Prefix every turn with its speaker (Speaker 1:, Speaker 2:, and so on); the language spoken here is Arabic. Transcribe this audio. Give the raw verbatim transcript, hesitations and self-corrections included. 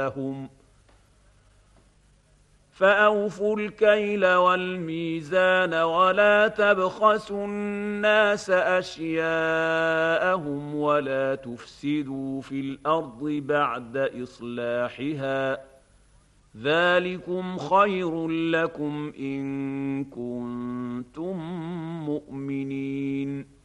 Speaker 1: لهم فأوفوا الكيل والميزان ولا تبخسوا الناس أشياءهم ولا تفسدوا في الأرض بعد إصلاحها ذلكم خير لكم إن كنتم مؤمنين